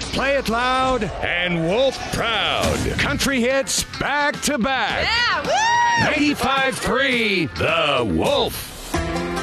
Play it loud and Wolf proud. Country hits back to back. Yeah, woo! 95.3 The Wolf.